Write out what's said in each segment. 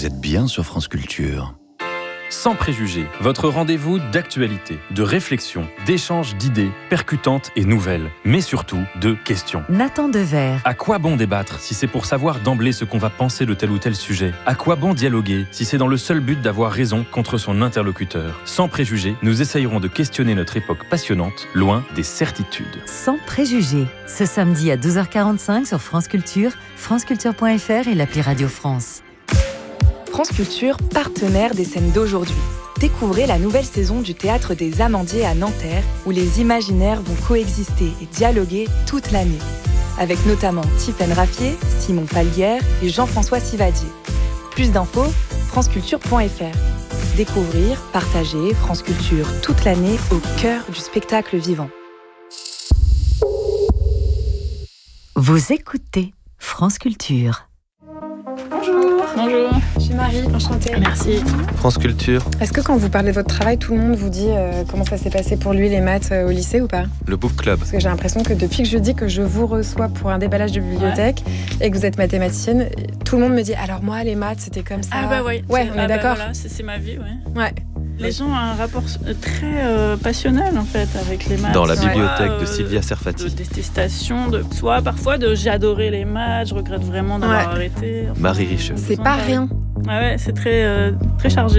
Vous êtes bien sur France Culture. Sans préjugés, votre rendez-vous d'actualité, de réflexion, d'échanges d'idées percutantes et nouvelles, mais surtout de questions. Nathan Dever. À quoi bon débattre si c'est pour savoir d'emblée ce qu'on va penser de tel ou tel sujet? À quoi bon dialoguer si c'est dans le seul but d'avoir raison contre son interlocuteur? Sans préjugés, nous essayerons de questionner notre époque passionnante, loin des certitudes. Sans préjugés, ce samedi à 12h45 sur France Culture, franceculture.fr et l'appli Radio France. France Culture, partenaire des scènes d'aujourd'hui. Découvrez la nouvelle saison du Théâtre des Amandiers à Nanterre, où les imaginaires vont coexister et dialoguer toute l'année. Avec notamment Tiffaine Raffier, Simon Falguière et Jean-François Sivadier. Plus d'infos, franceculture.fr. Découvrir, partager France Culture toute l'année au cœur du spectacle vivant. Vous écoutez France Culture. Bonjour, je suis Marie, enchantée. Merci. France Culture. Est-ce que quand vous parlez de votre travail, tout le monde vous dit comment ça s'est passé pour lui les maths au lycée ou pas? Le Book Club. Parce que j'ai l'impression que depuis que je dis que je vous reçois pour un déballage de bibliothèque et que vous êtes mathématicienne, tout le monde me dit alors moi les maths c'était comme ça. Ah bah oui. Ouais, on est d'accord. Voilà, c'est ma vie, ouais. Les gens ont un rapport très passionnel en fait avec les maths. Dans la bibliothèque de Sylvia Serfati. De détestation, soit parfois de j'ai adoré les maths, je regrette vraiment d'avoir arrêté. Enfin, Marie Richeux. C'est pas rien. Ah ouais, c'est très chargé.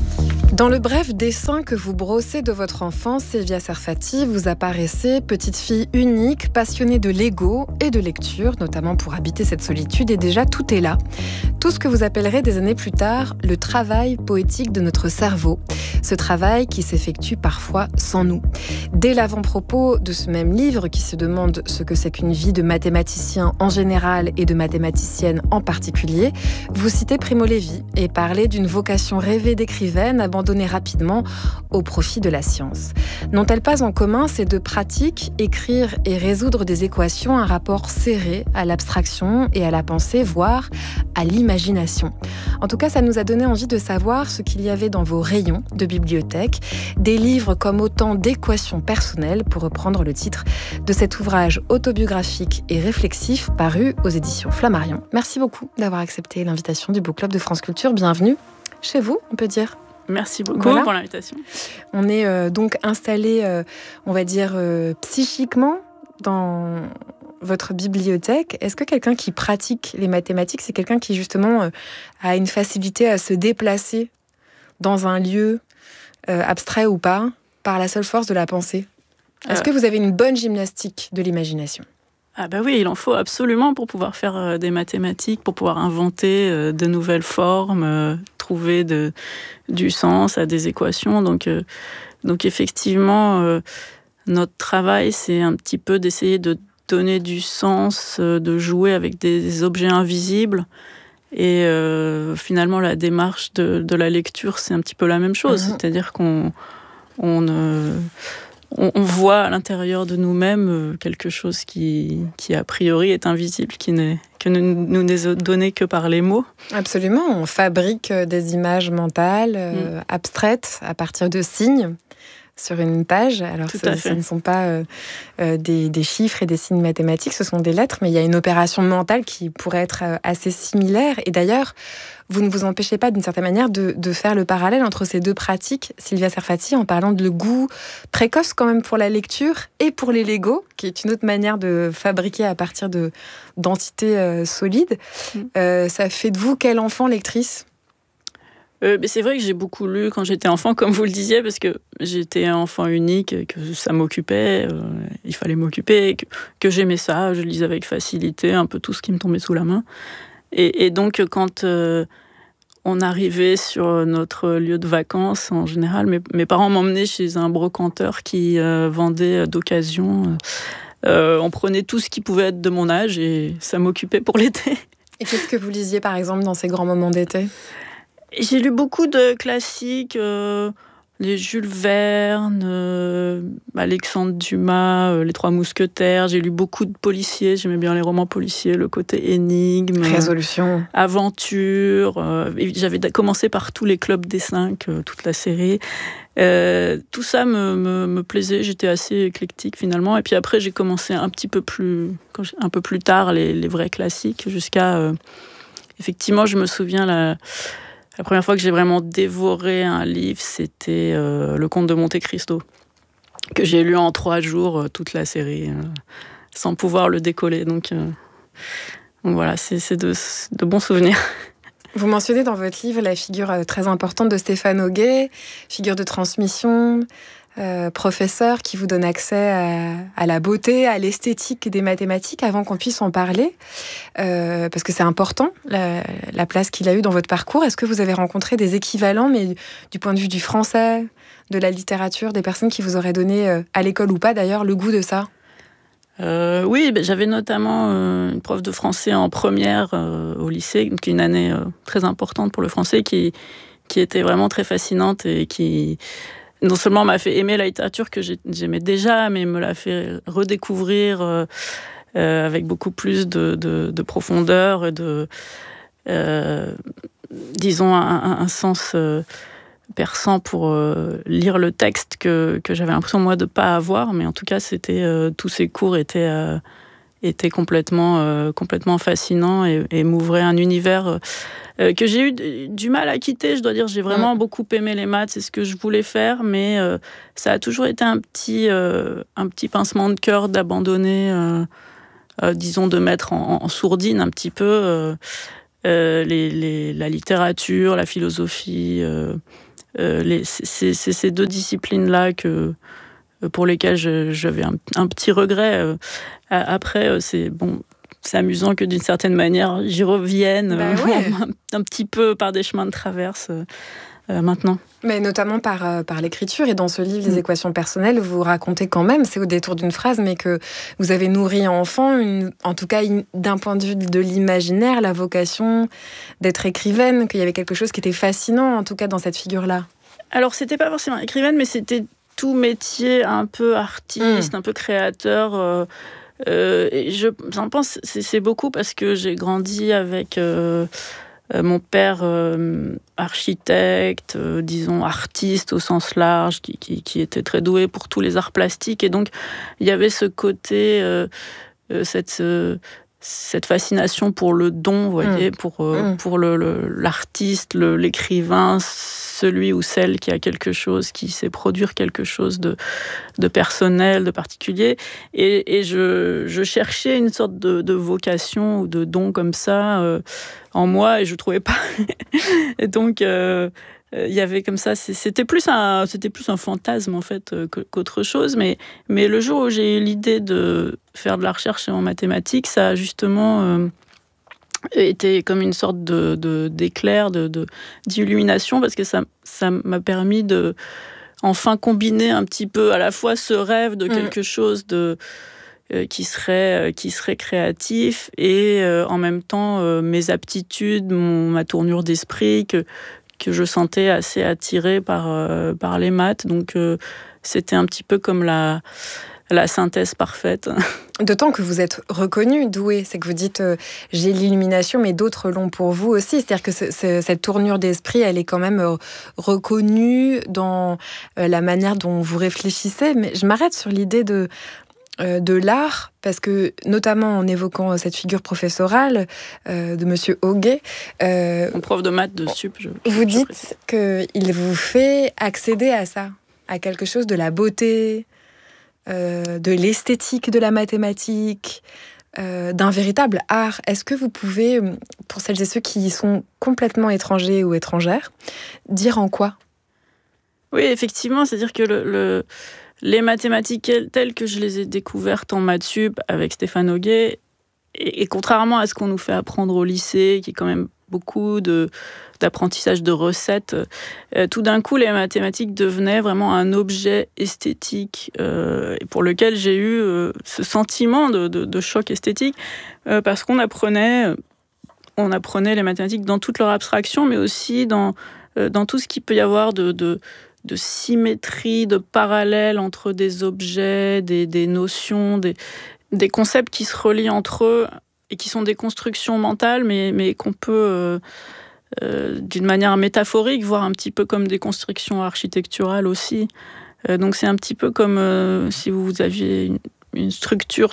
Dans le bref dessin que vous brossez de votre enfance, Sylvia Serfati, vous apparaissez petite fille unique, passionnée de Lego et de lecture, notamment pour habiter cette solitude, et déjà tout est là. Tout ce que vous appellerez des années plus tard le travail poétique de notre cerveau. Ce travail qui s'effectue parfois sans nous. Dès l'avant-propos de ce même livre qui se demande ce que c'est qu'une vie de mathématicien en général et de mathématicienne en particulier, vous citez Primo Levi et parlez d'une vocation rêvée d'écrivaine abandonnée rapidement au profit de la science. N'ont-elles pas en commun ces deux pratiques, écrire et résoudre des équations, un rapport serré à l'abstraction et à la pensée, voire à l'imagination? En tout cas, ça nous a donné envie de savoir ce qu'il y avait dans vos rayons de bibliothèque, des livres comme autant d'équations personnelles, pour reprendre le titre de cet ouvrage autobiographique et réflexif paru aux éditions Flammarion. Merci beaucoup d'avoir accepté l'invitation du Book Club de France Culture. Bienvenue chez vous, on peut dire. Merci beaucoup pour l'invitation. On est donc installé, on va dire, psychiquement dans votre bibliothèque. Est-ce que quelqu'un qui pratique les mathématiques, c'est quelqu'un qui justement a une facilité à se déplacer dans un lieu abstrait ou pas, par la seule force de la pensée? Est-ce que vous avez une bonne gymnastique de l'imagination? Ah bah oui, il en faut absolument pour pouvoir faire des mathématiques, pour pouvoir inventer de nouvelles formes, trouver du sens à des équations. Donc effectivement, notre travail, c'est un petit peu d'essayer de donner du sens, de jouer avec des objets invisibles. Et finalement, la démarche de la lecture, c'est un petit peu la même chose. C'est-à-dire qu'on voit à l'intérieur de nous-mêmes quelque chose qui a priori est invisible, que nous n'est donné que par les mots. Absolument, on fabrique des images mentales abstraites à partir de signes sur une page. Alors ce ne sont pas des chiffres et des signes mathématiques, ce sont des lettres, mais il y a une opération mentale qui pourrait être assez similaire. Et d'ailleurs, vous ne vous empêchez pas d'une certaine manière de faire le parallèle entre ces deux pratiques, Sylvia Serfati, en parlant de le goût précoce quand même pour la lecture et pour les Lego, qui est une autre manière de fabriquer à partir d'entités solides. Ça fait de vous quel enfant lectrice ? C'est vrai que j'ai beaucoup lu quand j'étais enfant, comme vous le disiez, parce que j'étais un enfant unique, que ça m'occupait, il fallait m'occuper, que j'aimais ça, je lisais avec facilité un peu tout ce qui me tombait sous la main. Et donc, quand on arrivait sur notre lieu de vacances, en général, mes parents m'emmenaient chez un brocanteur qui vendait d'occasion. On prenait tout ce qui pouvait être de mon âge et ça m'occupait pour l'été. Et qu'est-ce que vous lisiez, par exemple, dans ces grands moments d'été ? J'ai lu beaucoup de classiques, les Jules Verne, Alexandre Dumas, les Trois Mousquetaires. J'ai lu beaucoup de policiers, j'aimais bien les romans policiers, le côté énigme, résolution, aventure. J'avais commencé par tous les clubs des 5, toute la série. Tout ça me plaisait, j'étais assez éclectique finalement. Et puis après, j'ai commencé un peu plus tard les vrais classiques, jusqu'à... effectivement, je me souviens La première fois que j'ai vraiment dévoré un livre, c'était Le Comte de Monte Cristo, que j'ai lu en 3 jours, toute la série, sans pouvoir le décoller. Donc voilà, c'est de bons souvenirs. Vous mentionnez dans votre livre la figure très importante de Stéphane Auguet, figure de transmission, professeur qui vous donne accès à la beauté, à l'esthétique des mathématiques avant qu'on puisse en parler, parce que c'est important, la place qu'il a eue dans votre parcours. Est-ce que vous avez rencontré des équivalents, mais du point de vue du français, de la littérature, des personnes qui vous auraient donné, à l'école ou pas d'ailleurs, le goût de ça ? Oui, j'avais notamment une prof de français en première au lycée, donc une année très importante pour le français, qui était vraiment très fascinante et qui non seulement m'a fait aimer la littérature que j'aimais déjà, mais me l'a fait redécouvrir avec beaucoup plus de profondeur et de, disons, un sens perçant pour lire le texte que j'avais l'impression, moi, de ne pas avoir. Mais en tout cas, tous ces cours étaient complètement fascinants et m'ouvraient un univers que j'ai eu du mal à quitter. Je dois dire, j'ai vraiment beaucoup aimé les maths, c'est ce que je voulais faire, mais ça a toujours été un petit pincement de cœur d'abandonner, disons, de mettre en sourdine un petit peu la littérature, la philosophie, ces 2 disciplines-là pour lesquelles j'avais un petit regret. Après, c'est amusant que d'une certaine manière, j'y revienne un petit peu par des chemins de traverse maintenant. Mais notamment par l'écriture. Et dans ce livre, Les équations personnelles, vous racontez quand même, c'est au détour d'une phrase, mais que vous avez nourri enfant, en tout cas d'un point de vue de l'imaginaire, la vocation d'être écrivaine, qu'il y avait quelque chose qui était fascinant, en tout cas dans cette figure-là. Alors, c'était pas forcément écrivaine, mais c'était tout métier un peu artiste, un peu créateur. Et j'en pense, c'est beaucoup parce que j'ai grandi avec mon père architecte, disons artiste au sens large, qui était très doué pour tous les arts plastiques. Et donc, il y avait ce côté, cette fascination pour le don, vous voyez, pour l'artiste, l'écrivain, celui ou celle qui a quelque chose, qui sait produire quelque chose de personnel, de particulier. Et je cherchais une sorte de vocation ou de don comme ça en moi, et je ne trouvais pas. Et donc, il y avait comme ça, c'était plus un fantasme en fait qu'autre chose, mais le jour où j'ai eu l'idée de faire de la recherche en mathématiques, ça a justement était comme une sorte d'éclair, d'illumination, parce que ça m'a permis de enfin combiner un petit peu à la fois ce rêve de quelque chose qui serait créatif et en même temps mes aptitudes, ma tournure d'esprit que je sentais assez attirée par les maths. Donc c'était un petit peu comme la synthèse parfaite. D'autant que vous êtes reconnu, doué, c'est que vous dites j'ai l'illumination, mais d'autres l'ont pour vous aussi. C'est-à-dire que cette tournure d'esprit, elle est quand même reconnue dans la manière dont vous réfléchissez. Mais je m'arrête sur l'idée de l'art, parce que notamment en évoquant cette figure professorale de Monsieur Auguet, mon prof de maths de sup, vous dites qu'il vous fait accéder à ça, à quelque chose de la beauté, de l'esthétique de la mathématique, d'un véritable art. Est-ce que vous pouvez, pour celles et ceux qui y sont complètement étrangers ou étrangères, dire en quoi ? Oui, effectivement, c'est-à-dire que les mathématiques telles que je les ai découvertes en maths sup avec Stéphane Auguet, et contrairement à ce qu'on nous fait apprendre au lycée, qui est quand même beaucoup d'apprentissage de recettes, tout d'un coup, les mathématiques devenaient vraiment un objet esthétique pour lequel j'ai eu ce sentiment de choc esthétique, parce qu'on apprenait les mathématiques dans toute leur abstraction, mais aussi dans tout ce qu'il peut y avoir de symétrie, de parallèle entre des objets, des notions, des concepts qui se relient entre eux et qui sont des constructions mentales, mais qu'on peut, d'une manière métaphorique, voir un petit peu comme des constructions architecturales aussi. Donc c'est un petit peu comme si vous aviez une structure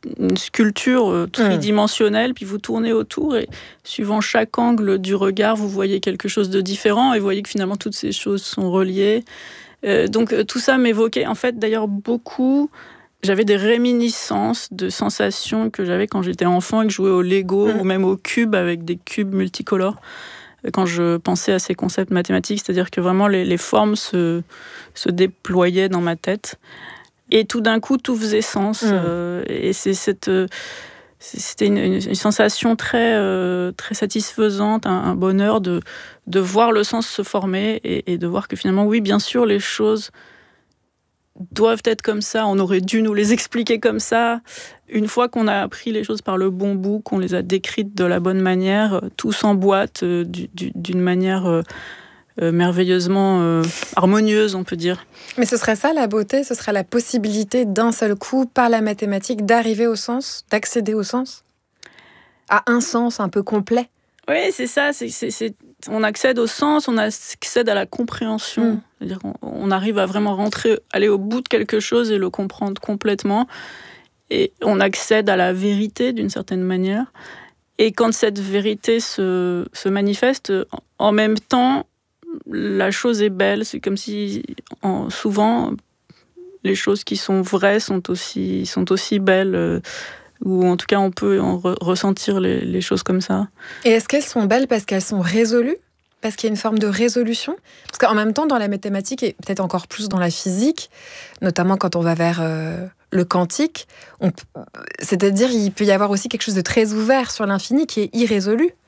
une sculpture tridimensionnelle, puis vous tournez autour et suivant chaque angle du regard, vous voyez quelque chose de différent et vous voyez que finalement toutes ces choses sont reliées. Donc tout ça m'évoquait en fait d'ailleurs beaucoup. J'avais des réminiscences de sensations que j'avais quand j'étais enfant et que je jouais au Lego ou même au cube avec des cubes multicolores. Quand je pensais à ces concepts mathématiques, c'est-à-dire que vraiment les formes se déployaient dans ma tête. Et tout d'un coup, tout faisait sens. Et c'était une sensation très satisfaisante, un bonheur de voir le sens se former et de voir que finalement, oui, bien sûr, les choses doivent être comme ça. On aurait dû nous les expliquer comme ça. Une fois qu'on a appris les choses par le bon bout, qu'on les a décrites de la bonne manière, tout s'emboîte d'une manière merveilleusement harmonieuse, on peut dire. Mais ce serait ça la beauté, ce serait la possibilité d'un seul coup, par la mathématique, d'arriver au sens, d'accéder au sens, à un sens un peu complet. Oui, c'est ça. On accède au sens, on accède à la compréhension. C'est-à-dire qu'on arrive à vraiment aller au bout de quelque chose et le comprendre complètement. Et on accède à la vérité d'une certaine manière. Et quand cette vérité se manifeste, en même temps, la chose est belle. C'est comme si, souvent, les choses qui sont vraies sont aussi belles. Ou en tout cas, on peut ressentir les choses comme ça. Et est-ce qu'elles sont belles parce qu'elles sont résolues ? Parce qu'il y a une forme de résolution ? Parce qu'en même temps, dans la mathématique, et peut-être encore plus dans la physique, notamment quand on va vers le quantique, c'est-à-dire il peut y avoir aussi quelque chose de très ouvert sur l'infini qui est irrésolu.